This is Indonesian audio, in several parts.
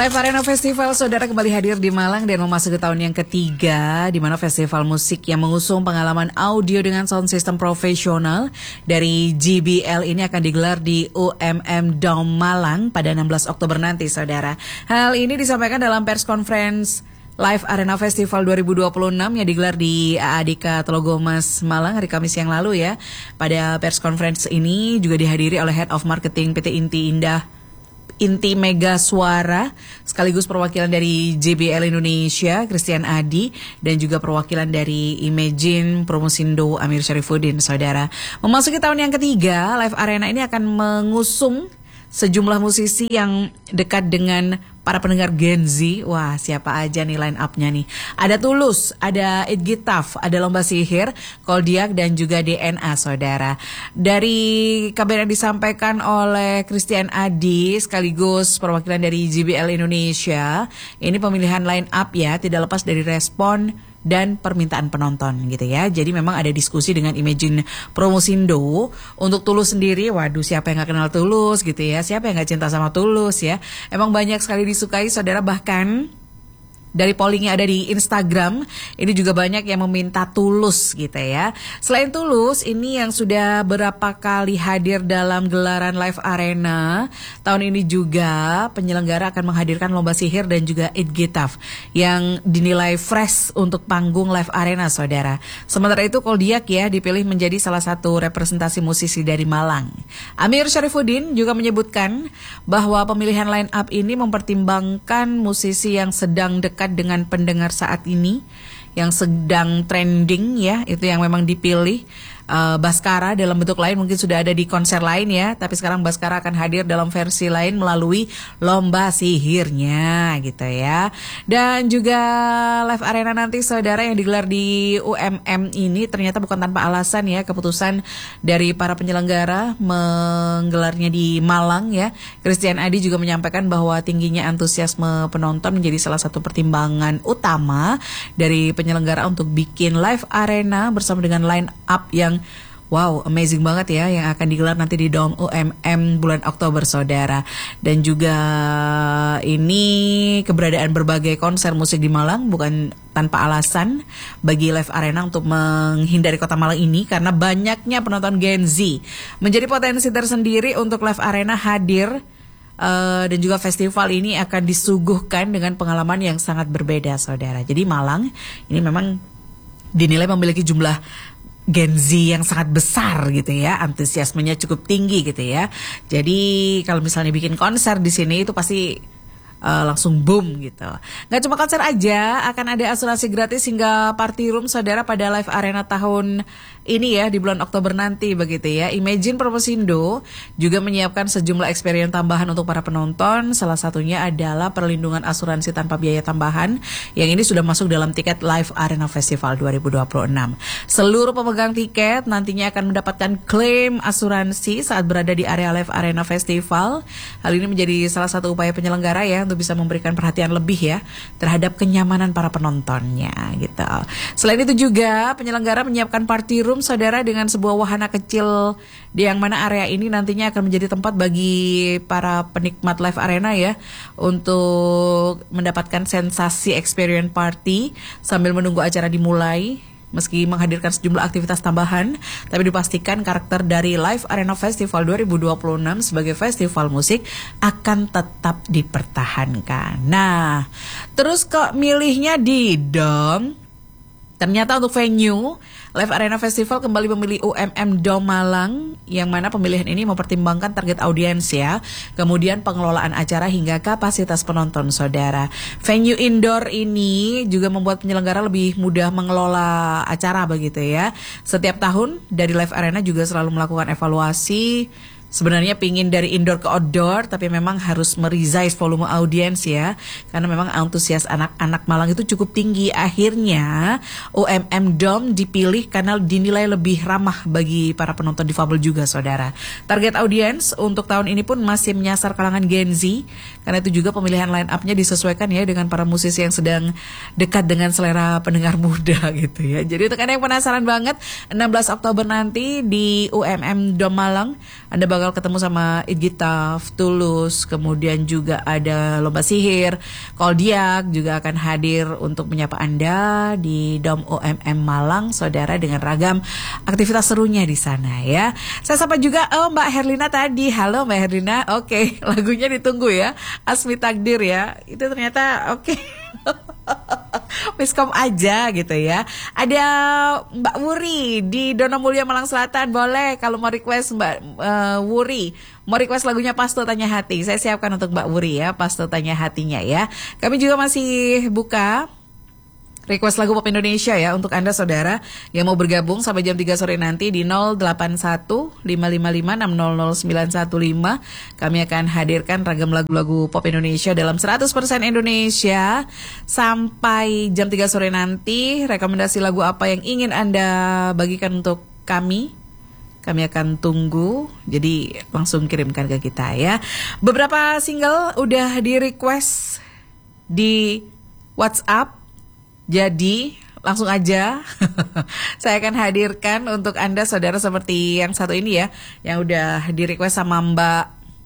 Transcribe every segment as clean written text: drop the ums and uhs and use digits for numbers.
Live Arena Festival, saudara, kembali hadir di Malang dan memasuki tahun yang ketiga, di mana festival musik yang mengusung pengalaman audio dengan sound system profesional dari JBL ini akan digelar di UMM Dome Malang pada 16 Oktober nanti, saudara. Hal ini disampaikan dalam pers conference Live Arena Festival 2026 yang digelar di AADK Telogomas Malang hari Kamis yang lalu ya. Pada pers conference ini juga dihadiri oleh Head of Marketing PT Inti Mega Suara, sekaligus perwakilan dari JBL Indonesia, Christian Adi, dan juga perwakilan dari Imagine Promosindo, Amir Syarifuddin, saudara. Memasuki tahun yang ketiga, Live Arena ini akan mengusung sejumlah musisi yang dekat dengan para pendengar Gen Z. Wah, siapa aja nih line up-nya nih? Ada Tulus, ada It Gitaf, ada Lomba Sihir, Koldiak, dan juga DNA, saudara. Dari kabar yang disampaikan oleh Christian Adi, sekaligus perwakilan dari JBL Indonesia, ini pemilihan line up ya, tidak lepas dari respon dan permintaan penonton gitu ya. Jadi memang ada diskusi dengan Imagine Promosindo. Untuk Tulus sendiri, waduh, siapa yang gak kenal Tulus gitu ya, siapa yang gak cinta sama Tulus ya. Emang banyak sekali disukai, saudara. Bahkan dari polling yang ada di Instagram, ini juga banyak yang meminta Tulus gitu ya. Selain Tulus, ini yang sudah berapa kali hadir dalam gelaran Live Arena, tahun ini juga penyelenggara akan menghadirkan Lomba Sihir dan juga It Gitaf yang dinilai fresh untuk panggung Live Arena, saudara. Sementara itu Koldiak ya dipilih menjadi salah satu representasi musisi dari Malang. Amir Syarifuddin juga menyebutkan bahwa pemilihan line up ini mempertimbangkan musisi yang sedang dekat dengan pendengar saat ini, yang sedang trending ya, itu yang memang dipilih. Baskara dalam bentuk lain mungkin sudah ada di konser lain ya, tapi sekarang Baskara akan hadir dalam versi lain melalui Lomba Sihirnya gitu ya. Dan juga Live Arena nanti, saudara, yang digelar di UMM ini ternyata bukan tanpa alasan ya. Keputusan dari para penyelenggara menggelarnya di Malang ya. Christian Adi juga menyampaikan bahwa tingginya antusiasme penonton menjadi salah satu pertimbangan utama dari penyelenggara untuk bikin Live Arena bersama dengan line up yang wow, amazing banget ya, yang akan digelar nanti di Dome UMM bulan Oktober, saudara. Dan juga ini keberadaan berbagai konser musik di Malang bukan tanpa alasan bagi Live Arena untuk menghindari kota Malang ini, karena banyaknya penonton Gen Z menjadi potensi tersendiri untuk Live Arena hadir. Dan juga festival ini akan disuguhkan dengan pengalaman yang sangat berbeda, saudara. Jadi Malang ini memang dinilai memiliki jumlah Gen Z yang sangat besar gitu ya, antusiasmenya cukup tinggi gitu ya. Jadi kalau misalnya bikin konser di sini itu pasti langsung boom gitu. Nggak cuma konser aja, akan ada asuransi gratis hingga party room, saudara, pada Live Arena tahun ini ya, di bulan Oktober nanti begitu ya. Imagine Promosindo juga menyiapkan sejumlah experience tambahan untuk para penonton. Salah satunya adalah perlindungan asuransi tanpa biaya tambahan, yang ini sudah masuk dalam tiket Live Arena Festival 2026. Seluruh pemegang tiket nantinya akan mendapatkan klaim asuransi saat berada di area Live Arena Festival. Hal ini menjadi salah satu upaya penyelenggara ya untuk bisa memberikan perhatian lebih ya terhadap kenyamanan para penontonnya gitu. Selain itu juga penyelenggara menyiapkan party room, saudara, dengan sebuah wahana kecil di yang mana area ini nantinya akan menjadi tempat bagi para penikmat Live Arena ya untuk mendapatkan sensasi experience party sambil menunggu acara dimulai. Meski menghadirkan sejumlah aktivitas tambahan, tapi dipastikan karakter dari Live Arena Festival 2026 sebagai festival musik akan tetap dipertahankan. Nah, terus kok milihnya di Dome? Ternyata untuk venue, Live Arena Festival kembali memilih UMM Dome Malang, yang mana pemilihan ini mempertimbangkan target audiens ya, kemudian pengelolaan acara hingga kapasitas penonton, saudara. Venue indoor ini juga membuat penyelenggara lebih mudah mengelola acara begitu ya. Setiap tahun dari Live Arena juga selalu melakukan evaluasi. Sebenarnya pingin dari indoor ke outdoor, tapi memang harus meresize volume audiens ya, karena memang antusias anak-anak Malang itu cukup tinggi. Akhirnya UMM Dome dipilih karena dinilai lebih ramah bagi para penonton difabel juga, saudara. Target audiens untuk tahun ini pun masih menyasar kalangan Gen Z, karena itu juga pemilihan line up-nya disesuaikan ya dengan para musisi yang sedang dekat dengan selera pendengar muda gitu ya. Jadi untuk Anda yang penasaran banget, 16 Oktober nanti di UMM Dome Malang, Anda bakal bakal ketemu sama Idgitaf, Tulus, kemudian juga ada Lomba Sihir, Koldiak juga akan hadir untuk menyapa Anda di Dom OMM Malang, saudara, dengan ragam aktivitas serunya di sana ya. Saya sapa juga Mbak Herlina tadi. Halo Mbak Herlina, oke, lagunya ditunggu ya, Asmi Takdir ya. Itu ternyata oke. Miskom aja gitu ya. Ada Mbak Wuri di Donomulyo Malang Selatan. Boleh kalau mau request Mbak Wuri, mau request lagunya Pasto Tanya Hati, saya siapkan untuk Mbak Wuri ya, Pasto Tanya Hatinya ya. Kami juga masih buka request lagu pop Indonesia ya untuk Anda saudara yang mau bergabung sampai jam 3 sore nanti di 081555600915. Kami akan hadirkan ragam lagu-lagu pop Indonesia dalam 100% Indonesia sampai jam 3 sore nanti. Rekomendasi lagu apa yang ingin Anda bagikan untuk kami akan tunggu, jadi langsung kirimkan ke kita ya. Beberapa single udah di request di WhatsApp, jadi langsung aja saya akan hadirkan untuk Anda saudara seperti yang satu ini ya, yang udah di request sama Mbak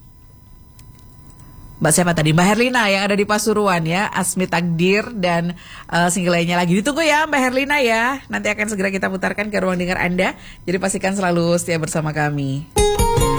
siapa tadi? Mbak Herlina yang ada di Pasuruan ya, Asmi Takdir, dan single lainnya lagi. Ditunggu ya Mbak Herlina ya, nanti akan segera kita putarkan ke ruang dengar Anda, jadi pastikan selalu setia bersama kami.